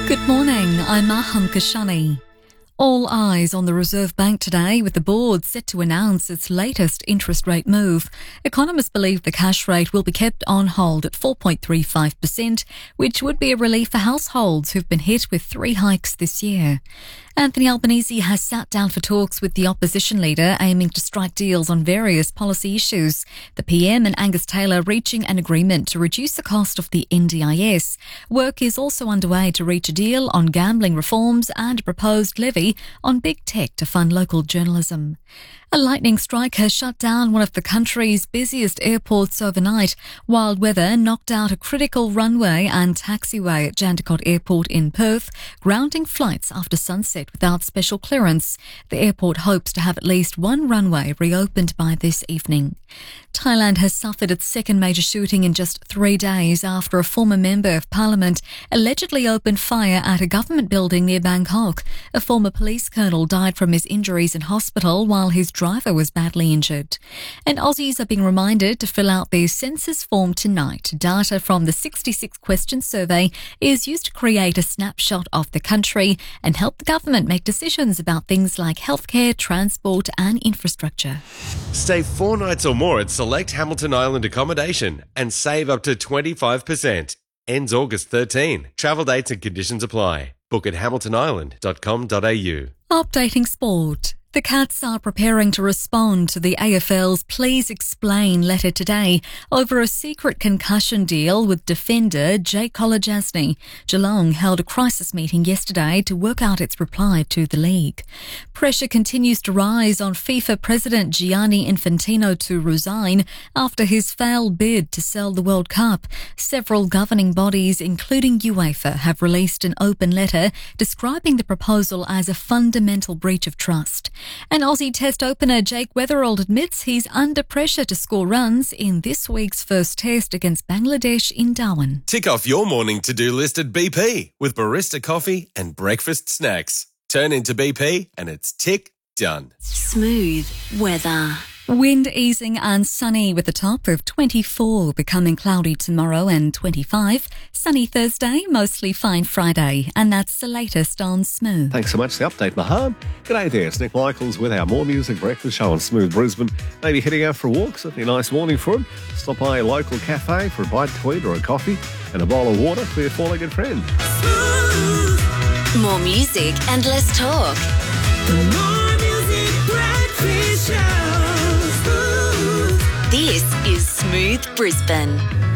Good morning, I'm Maham Kashani. All eyes on the Reserve Bank today, with the board set to announce its latest interest rate move. Economists believe the cash rate will be kept on hold at 4.35%, which would be a relief for households who've been hit with 3 hikes this year. Anthony Albanese has sat down for talks with the opposition leader, aiming to strike deals on various policy issues. The PM and Angus Taylor reaching an agreement to reduce the cost of the NDIS. Work is also underway to reach a deal on gambling reforms and a proposed levy on big tech to fund local journalism. A lightning strike has shut down one of the country's busiest airports overnight. Wild weather knocked out a critical runway and taxiway at Jandakot Airport in Perth, grounding flights after sunset without special clearance. The airport hopes to have at least one runway reopened by this evening. Thailand has suffered its second major shooting in just 3 days after a former member of parliament allegedly opened fire at a government building near Bangkok. A former police colonel died from his injuries in hospital while his driver was badly injured. And Aussies are being reminded to fill out their census form tonight. Data from the 66-question survey is used to create a snapshot of the country and help the government make decisions about things like healthcare, transport and infrastructure. Stay 4 nights or more at select Hamilton Island accommodation and save up to 25%. Ends August 13. Travel dates and conditions apply. Book at hamiltonisland.com.au. Updating sport. The Cats are preparing to respond to the AFL's Please Explain letter today over a secret concussion deal with defender Jake Kolodjasny. Geelong held a crisis meeting yesterday to work out its reply to the league. Pressure continues to rise on FIFA President Gianni Infantino to resign after his failed bid to sell the World Cup. Several governing bodies, including UEFA, have released an open letter describing the proposal as a fundamental breach of trust. And Aussie Test opener Jake Weatherald admits he's under pressure to score runs in this week's first test against Bangladesh in Darwin. Tick off your morning to-do list at BP with barista coffee and breakfast snacks. Turn into BP and it's tick done. Smooth weather. Wind easing and sunny with a top of 24, becoming cloudy tomorrow and 25. Sunny Thursday, mostly fine Friday. And that's the latest on Smooth. Thanks so much for the update, Maham. G'day there, it's Nick Michaels with our More Music Breakfast Show on Smooth Brisbane. Maybe heading out for a walk, certainly a nice morning for him. Stop by a local cafe for a bite to eat or a coffee and a bowl of water for your four-legged friend. More music and less talk. More Music Breakfast Show. This is Smooth Brisbane.